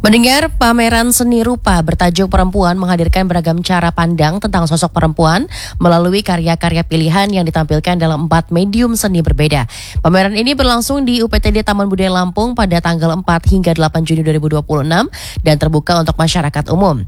Mendengar pameran seni rupa bertajuk Perempuan menghadirkan beragam cara pandang tentang sosok perempuan melalui karya-karya pilihan yang ditampilkan dalam 4 medium seni berbeda. Pameran ini berlangsung di UPTD Taman Budaya Lampung pada tanggal 4 hingga 8 Juni 2026 dan terbuka untuk masyarakat umum.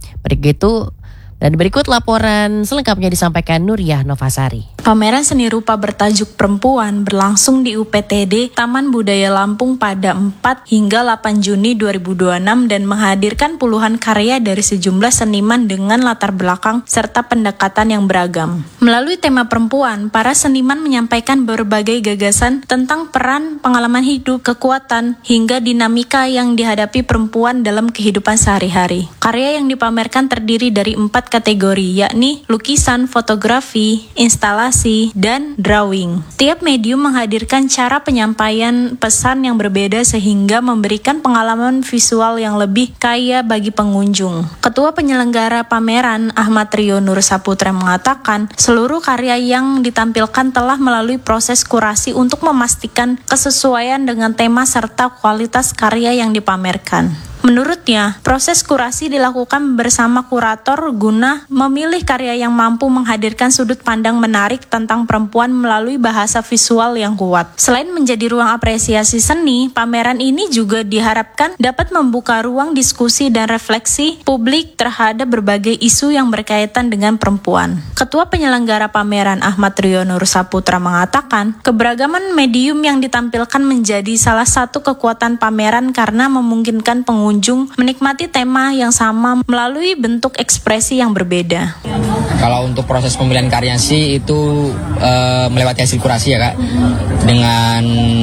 Berikut laporan selengkapnya disampaikan Nuriyah Novasari. Pameran seni rupa bertajuk Perempuan berlangsung di UPTD Taman Budaya Lampung pada 4 hingga 8 Juni 2026 dan menghadirkan puluhan karya dari sejumlah seniman dengan latar belakang serta pendekatan yang beragam. Melalui tema perempuan, para seniman menyampaikan berbagai gagasan tentang peran, pengalaman hidup, kekuatan, hingga dinamika yang dihadapi perempuan dalam kehidupan sehari-hari. Karya yang dipamerkan terdiri dari 4 kategori, yakni lukisan, fotografi, instalasi, dan drawing. Tiap medium menghadirkan cara penyampaian pesan yang berbeda sehingga memberikan pengalaman visual yang lebih kaya bagi pengunjung. Ketua penyelenggara pameran, Ahmad Rio Nur Saputra, mengatakan seluruh karya yang ditampilkan telah melalui proses kurasi untuk memastikan kesesuaian dengan tema serta kualitas karya yang dipamerkan. Menurutnya, proses kurasi dilakukan bersama kurator guna memilih karya yang mampu menghadirkan sudut pandang menarik tentang perempuan melalui bahasa visual yang kuat. Selain menjadi ruang apresiasi seni, pameran ini juga diharapkan dapat membuka ruang diskusi dan refleksi publik terhadap berbagai isu yang berkaitan dengan perempuan. Ketua penyelenggara pameran Ahmad Rio Nur Saputra mengatakan, keberagaman medium yang ditampilkan menjadi salah satu kekuatan pameran karena memungkinkan pengunjung menikmati tema yang sama melalui bentuk ekspresi yang berbeda. Kalau untuk proses pemilihan karya sih itu melewati hasil kurasi ya Kak, dengan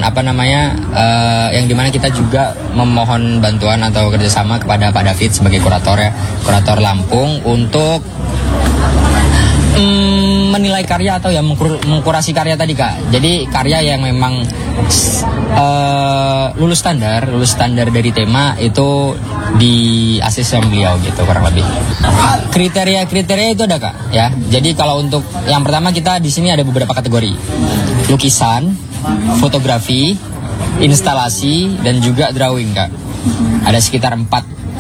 yang dimana kita juga memohon bantuan atau kerjasama kepada Pak David sebagai kurator kurator Lampung untuk menilai karya atau mengkurasi karya tadi Kak. Jadi karya yang memang lulus standar dari tema itu di asis sama beliau gitu kurang lebih. Kriteria itu ada Kak ya. Jadi kalau untuk yang pertama kita di sini ada beberapa kategori. Lukisan, fotografi, instalasi dan juga drawing Kak. Ada sekitar 4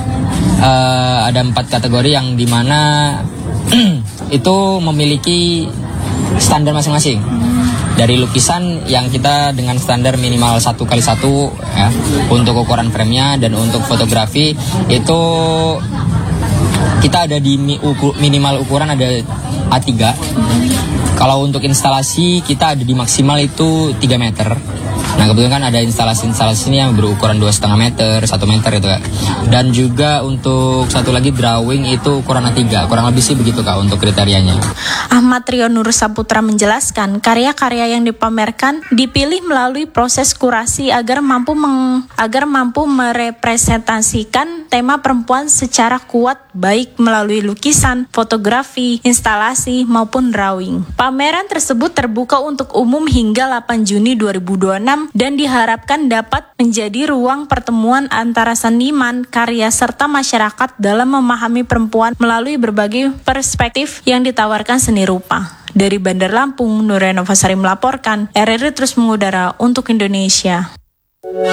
kategori yang dimana itu memiliki standar masing-masing. Dari lukisan yang kita dengan standar minimal 1x1 ya, untuk ukuran frame-nya, dan untuk fotografi itu kita ada di minimal ukuran ada A3. Kalau untuk instalasi kita ada di maksimal itu 3 meter. Nah kebetulan kan ada instalasi ini yang berukuran 2,5 meter, 1 meter itu Kak. Dan juga untuk satu lagi drawing itu ukuran A3, kurang lebih sih begitu Kak untuk kriterianya. Ahmad Rio Nur Saputra menjelaskan karya-karya yang dipamerkan dipilih melalui proses kurasi agar mampu merepresentasikan tema perempuan secara kuat baik melalui lukisan, fotografi, instalasi maupun drawing. Pameran tersebut terbuka untuk umum hingga 8 Juni 2026 dan diharapkan dapat menjadi ruang pertemuan antara seniman, karya, serta masyarakat dalam memahami perempuan melalui berbagai perspektif yang ditawarkan seni rupa. Dari Bandar Lampung, Nuriyah Novasari melaporkan, RRI terus mengudara untuk Indonesia.